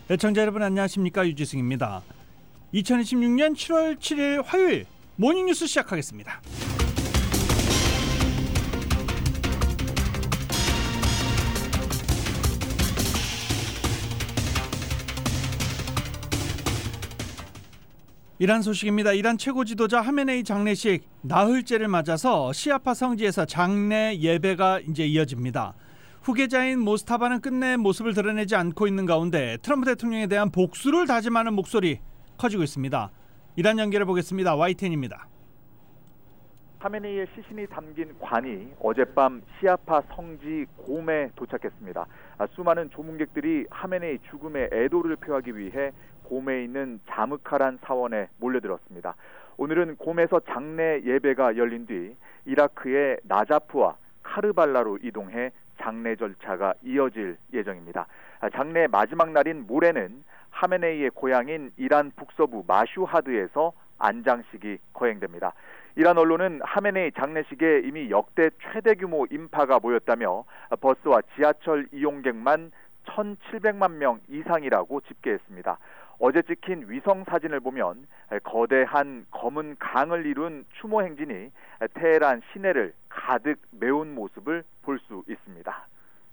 애청자 여러분 안녕하십니까, 유지승입니다. 2026년 7월 7일 화요일 모닝뉴스 시작하겠습니다. 이란 소식입니다. 이란 최고 지도자 하메네이 장례식 나흘째를 맞아서 시아파 성지에서 장례 예배가 이제 이어집니다. 후계자인 모스타바는 끝내 모습을 드러내지 않고 있는 가운데 트럼프 대통령에 대한 복수를 다짐하는 목소리 커지고 있습니다. 이란 연결해 보겠습니다. YTN입니다. 하메네이의 시신이 담긴 관이 어젯밤 시아파 성지 곰에 도착했습니다. 수많은 조문객들이 하메네이 죽음의 애도를 표하기 위해 곰에 있는 자무카란 사원에 몰려들었습니다. 오늘은 곰에서 장례 예배가 열린 뒤 이라크의 나자프와 카르발라로 이동해 장례 절차가 이어질 예정입니다. 장례 마지막 날인 모레는 하메네이의 고향인 이란 북서부 마슈하드에서 안장식이 거행됩니다. 이란 언론은 하메네이 장례식에 이미 역대 최대 규모 인파가 모였다며 버스와 지하철 이용객만 1,700만 명 이상이라고 집계했습니다. 어제 찍힌 위성 사진을 보면 거대한 검은 강을 이룬 추모 행진이 테헤란 시내를 가득 메운 모습을 볼 수 있습니다.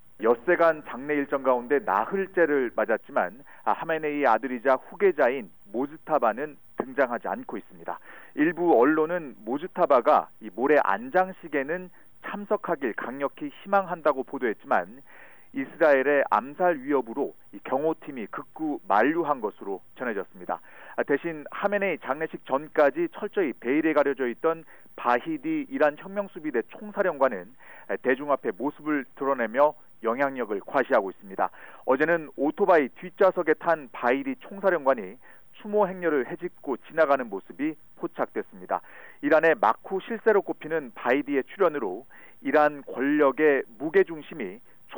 엿새간 장례 일정 가운데 나흘째를 맞았지만 하메네이의 아들이자 후계자인 모즈타바는 등장하지 않고 있습니다. 일부 언론은 모즈타바가 이 모레 안장식에는 참석하길 강력히 희망한다고 보도했지만 이스라엘의 암살 위협으로 이 경호팀이 극구 만류한 것으로 전해졌습니다. 대신 하메네이 장례식 전까지 철저히 베일에 가려져 있던 바히디 이란 혁명수비대 총사령관은 대중 앞에 모습을 드러내며 영향력을 과시하고 있습니다. 어제는 오토바이 뒷좌석에 탄 바히디 총사령관이 추모 행렬을 헤집고 지나가는 모습이 포착됐습니다. 이란의 마쿠 실세로 꼽히는 바히디의 출연으로 이란 권력의 무게중심이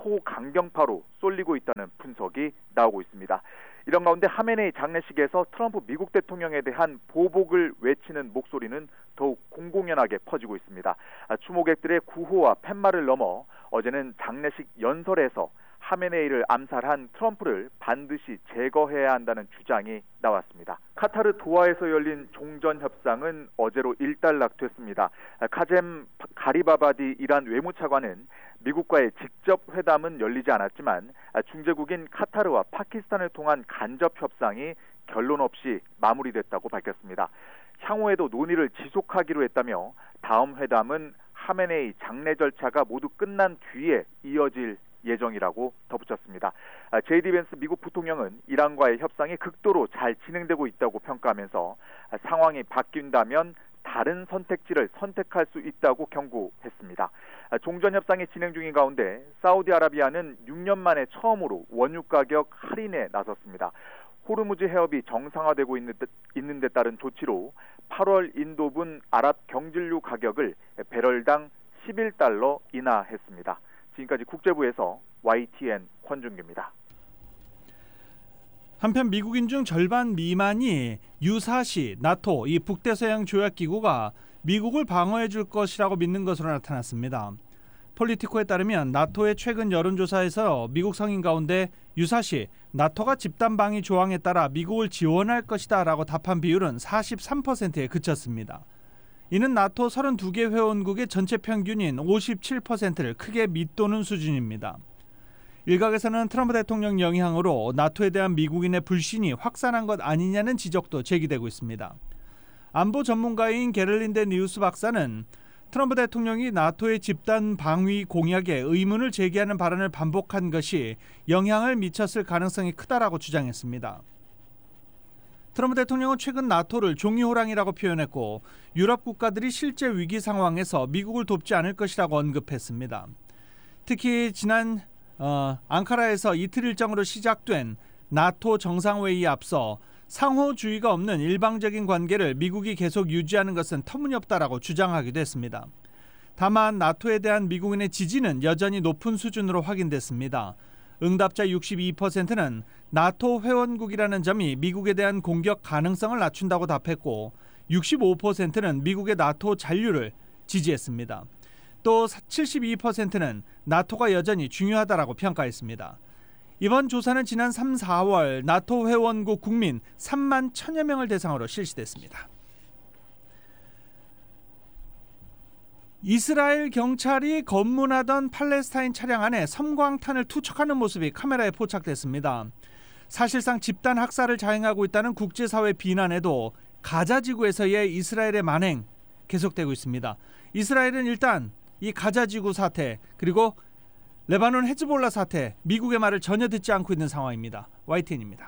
초강경파로 쏠리고 있다는 분석이 나오고 있습니다. 이런 가운데 하메네이 장례식에서 트럼프 미국 대통령에 대한 보복을 외치는 목소리는 더욱 공공연하게 퍼지고 있습니다. 추모객들의 구호와 팻말을 넘어 어제는 장례식 연설에서 하메네이를 암살한 트럼프를 반드시 제거해야 한다는 주장이 나왔습니다. 카타르 도하에서 열린 종전 협상은 어제로 일단락됐습니다. 카젬 가리바바디 이란 외무차관은 미국과의 직접 회담은 열리지 않았지만 중재국인 카타르와 파키스탄을 통한 간접 협상이 결론 없이 마무리됐다고 밝혔습니다. 향후에도 논의를 지속하기로 했다며 다음 회담은 하메네이 장례 절차가 모두 끝난 뒤에 이어질 예정이라고 덧붙였습니다. 제이디 벤스 미국 부통령은 이란과의 협상이 극도로 잘 진행되고 있다고 평가하면서 상황이 바뀐다면 다른 선택지를 선택할 수 있다고 경고했습니다. 종전 협상이 진행 중인 가운데 사우디아라비아는 6년 만에 처음으로 원유 가격 할인에 나섰습니다. 호르무즈 해협이 정상화되고 있는 데 따른 조치로 8월 인도분 아랍 경질유 가격을 배럴당 11달러 인하했습니다. 지금까지 국제부에서 YTN 권준규입니다. 한편 미국인 중 절반 미만이 유사시 나토 이 북대서양 조약기구가 미국을 방어해 줄 것이라고 믿는 것으로 나타났습니다. 폴리티코에 따르면 나토의 최근 여론조사에서 미국 성인 가운데 유사시 나토가 집단 방위 조항에 따라 미국을 지원할 것이다 라고 답한 비율은 43%에 그쳤습니다. 이는 나토 32개 회원국의 전체 평균인 57%를 크게 밑도는 수준입니다. 일각에서는 트럼프 대통령 영향으로 나토에 대한 미국인의 불신이 확산한 것 아니냐는 지적도 제기되고 있습니다. 안보 전문가인 게를린 데 뉴스 박사는 트럼프 대통령이 나토의 집단 방위 공약에 의문을 제기하는 발언을 반복한 것이 영향을 미쳤을 가능성이 크다라고 주장했습니다. 트럼프 대통령은 최근 나토를 종이호랑이라고 표현했고 유럽 국가들이 실제 위기 상황에서 미국을 돕지 않을 것이라고 언급했습니다. 특히 지난 앙카라에서 이틀 일정으로 시작된 나토 정상회의에 앞서 상호주의가 없는 일방적인 관계를 미국이 계속 유지하는 것은 터무니없다라고 주장하기도 했습니다. 다만 나토에 대한 미국인의 지지는 여전히 높은 수준으로 확인됐습니다. 응답자 62%는 나토 회원국이라는 점이 미국에 대한 공격 가능성을 낮춘다고 답했고 65%는 미국의 나토 잔류를 지지했습니다. 또 72%는 나토가 여전히 중요하다라고 평가했습니다. 이번 조사는 지난 3, 4월 나토 회원국 국민 3만 1,000여 명을 대상으로 실시됐습니다. 이스라엘 경찰이 검문하던 팔레스타인 차량 안에 섬광탄을 투척하는 모습이 카메라에 포착됐습니다. 사실상 집단 학살을 자행하고 있다는 국제사회 비난에도 가자 지구에서의 이스라엘의 만행 계속되고 있습니다. 이스라엘은 일단 이 가자 지구 사태 그리고 레바논 헤즈볼라 사태 미국의 말을 전혀 듣지 않고 있는 상황입니다. YTN입니다.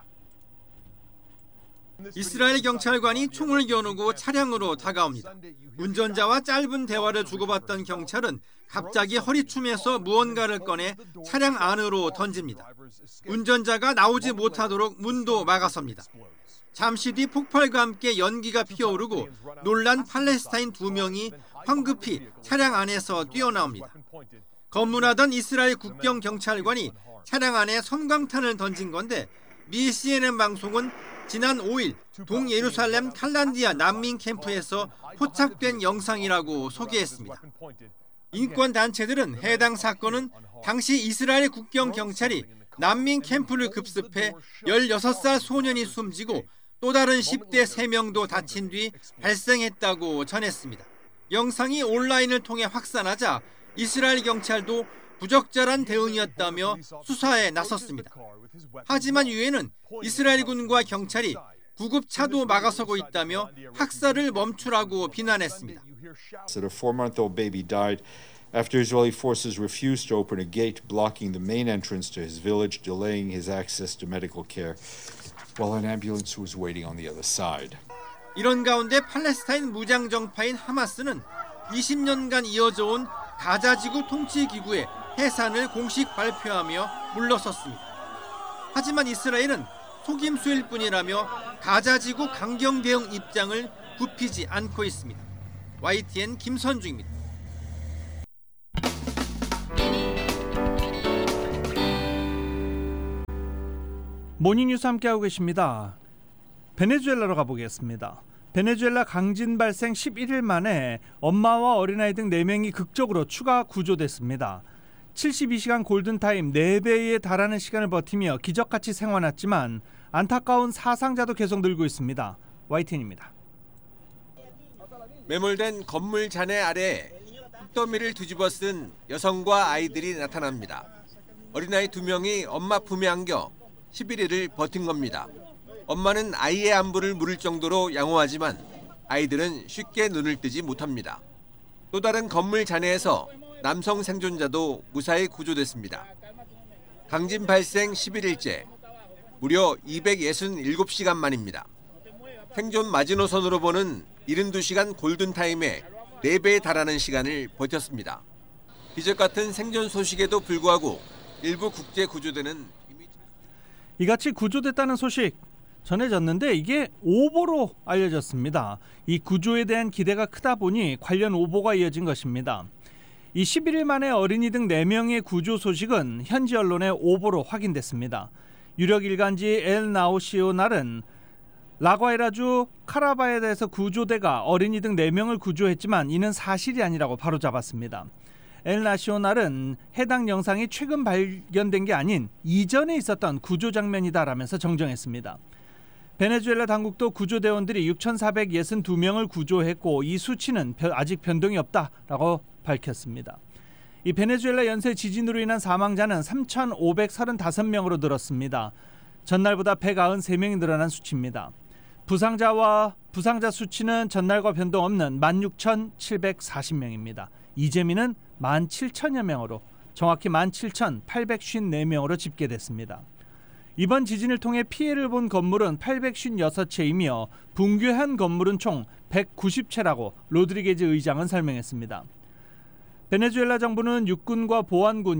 이스라엘 경찰관이 총을 겨누고 차량으로 다가옵니다. 운전자와 짧은 대화를 주고받던 경찰은 갑자기 허리춤에서 무언가를 꺼내 차량 안으로 던집니다. 운전자가 나오지 못하도록 문도 막아섭니다. 잠시 뒤 폭발과 함께 연기가 피어오르고 놀란 팔레스타인 2명이 황급히 차량 안에서 뛰어나옵니다. 검문하던 이스라엘 국경 경찰관이 차량 안에 섬광탄을 던진 건데 미 CNN 방송은 지난 5일 동예루살렘 칼란디아 난민 캠프에서 포착된 영상이라고 소개했습니다. 인권단체들은 해당 사건은 당시 이스라엘 국경 경찰이 난민 캠프를 급습해 16살 소년이 숨지고 또 다른 10대 3명도 다친 뒤 발생했다고 전했습니다. 영상이 온라인을 통해 확산하자 이스라엘 경찰도 부적절한 대응이었다며 수사에 나섰습니다. 하지만 유엔은 이스라엘 군과 경찰이 구급차도 막아서고 있다며 학살을 멈추라고 비난했습니다. A 4-month-old baby died after Israeli forces refused to open a gate blocking the main entrance to his village, delaying his access to medical care while an ambulance was waiting on the other side. 이런 가운데 팔레스타인 무장 정파인 하마스는 20년간 이어져 온 가자지구 통치기구의 해산을 공식 발표하며 물러섰습니다. 하지만 이스라엘은 속임수일 뿐이라며 가자지구 강경 대응 입장을 굽히지 않고 있습니다. YTN 김선중입니다. 모닝뉴스 함께하고 계십니다. 베네수엘라로 가보겠습니다. 베네수엘라 강진 발생 11일 만에 엄마와 어린아이 등 4명이 극적으로 추가 구조됐습니다. 72시간 골든타임 4배에 달하는 시간을 버티며 기적같이 생還했지만 안타까운 사상자도 계속 늘고 있습니다. YTN입니다. 매몰된 건물 잔해 아래에 흙더미를 뒤집어 쓴 여성과 아이들이 나타납니다. 어린아이 2명이 엄마 품에 안겨 11일을 버틴 겁니다. 엄마는 아이의 안부를 물을 정도로 양호하지만 아이들은 쉽게 눈을 뜨지 못합니다. 또 다른 건물 잔해에서 남성 생존자도 무사히 구조됐습니다. 강진 발생 11일째, 무려 267시간 만입니다. 생존 마지노선으로 보는 72시간 골든타임에 4배에 달하는 시간을 버텼습니다. 기적 같은 생존 소식에도 불구하고 일부 국제 구조대는 이같이 구조됐다는 소식 전해졌는데 이게 오보로 알려졌습니다. 이 구조에 대한 기대가 크다 보니 관련 오보가 이어진 것입니다. 이 11일 만에 어린이 등 4명의 구조 소식은 현지 언론의 오보로 확인됐습니다. 유력 일간지 엘 나시오날은 라과이라주 카라바에다에서 구조대가 어린이 등 4명을 구조했지만 이는 사실이 아니라고 바로잡았습니다. 엘 나시오날은 해당 영상이 최근 발견된 게 아닌 이전에 있었던 구조 장면이다라면서 정정했습니다. 베네수엘라 당국도 구조대원들이 6,462명을 구조했고 이 수치는 아직 변동이 없다라고 밝혔습니다. 이 베네수엘라 연쇄 지진으로 인한 사망자는 3,535명으로 늘었습니다. 전날보다 193명이 늘어난 수치입니다. 부상자 수치는 전날과 변동 없는 16,740명입니다. 이재민은 17,000여 명으로 정확히 17,854명으로 집계됐습니다. 이번 지진을 통해 피해를 본 건물은 856채이며 붕괴한 건물은 총 190채라고 로드리게즈 의장은 설명했습니다. 베네수엘라 정부는 육군과 보안군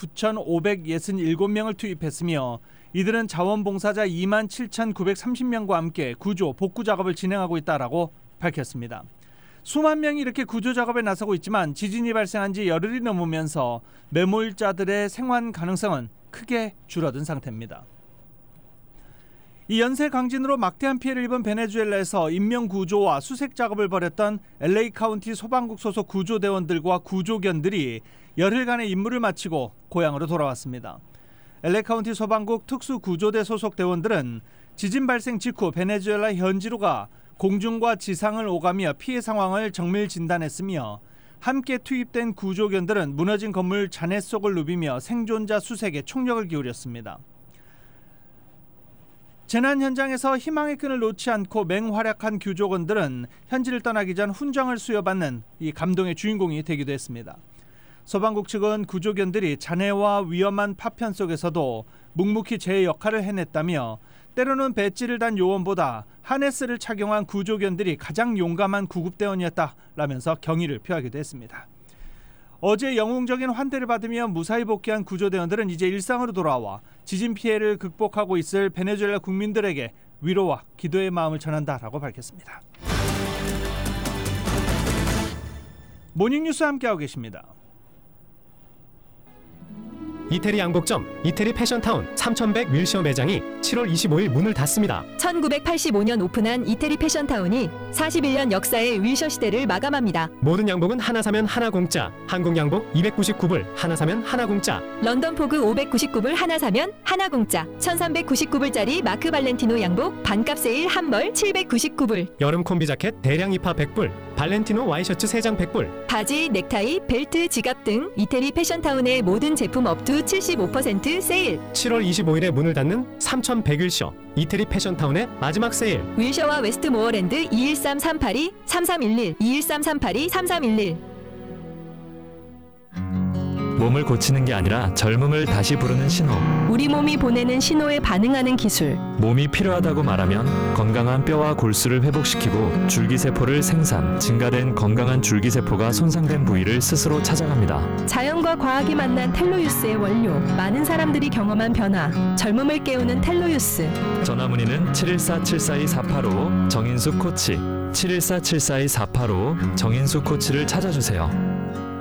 29,567명을 투입했으며 이들은 자원봉사자 27,930명과 함께 구조, 복구 작업을 진행하고 있다라고 밝혔습니다. 수만 명이 이렇게 구조 작업에 나서고 있지만 지진이 발생한 지 열흘이 넘으면서 매몰자들의 생還가능성은 크게 줄어든 상태입니다. 이 연쇄 강진으로 막대한 피해를 입은 베네수엘라에서 인명구조와 수색 작업을 벌였던 LA 카운티 소방국 소속 구조대원들과 구조견들이 열흘간의 임무를 마치고 고향으로 돌아왔습니다. LA 카운티 소방국 특수구조대 소속 대원들은 지진 발생 직후 베네수엘라 현지로 가 공중과 지상을 오가며 피해 상황을 정밀 진단했으며 함께 투입된 구조견들은 무너진 건물 잔해 속을 누비며 생존자 수색에 총력을 기울였습니다. 재난 현장에서 희망의 끈을 놓지 않고 맹활약한 구조견들은 현지를 떠나기 전 훈장을 수여받는 이 감동의 주인공이 되기도 했습니다. 소방국 측은 구조견들이 잔해와 위험한 파편 속에서도 묵묵히 제 역할을 해냈다며 때로는 배지를 단 요원보다 하네스를 착용한 구조견들이 가장 용감한 구급대원이었다라면서 경의를 표하기도 했습니다. 어제 영웅적인 환대를 받으며 무사히 복귀한 구조대원들은 이제 일상으로 돌아와 지진 피해를 극복하고 있을 베네수엘라 국민들에게 위로와 기도의 마음을 전한다라고 밝혔습니다. 모닝뉴스 함께하고 계십니다. 이태리 양복점 이태리 패션타운 3100 윌셔 매장이 7월 25일 문을 닫습니다. 1985년 오픈한 이태리 패션타운이 41년 역사의 윌셔 시대를 마감합니다. 모든 양복은 하나 사면 하나 공짜. 한국 양복 299불 하나 사면 하나 공짜. 런던 포그 599불 하나 사면 하나 공짜. 1399불짜리 마크 발렌티노 양복 반값 세일 한 벌 799불. 여름 콤비 자켓 대량 입하 100불. 발렌티노 와이셔츠 3장 100불. 바지, 넥타이, 벨트, 지갑 등 이태리 패션타운의 모든 제품 업투 75% 세일. 7월 25일에 문을 닫는 3100 윌셔 이태리 패션타운의 마지막 세일. 윌셔와 웨스트모어랜드 213-382-3311 213-382-3311. 몸을 고치는 게 아니라 젊음을 다시 부르는 신호. 우리 몸이 보내는 신호에 반응하는 기술. 몸이 필요하다고 말하면 건강한 뼈와 골수를 회복시키고 줄기세포를 생산, 증가된 건강한 줄기세포가 손상된 부위를 스스로 찾아갑니다. 자연과 과학이 만난 텔로유스의 원료. 많은 사람들이 경험한 변화. 젊음을 깨우는 텔로유스. 전화문의는 714-742-485 정인수 코치, 714-742-485 정인수 코치를 찾아주세요.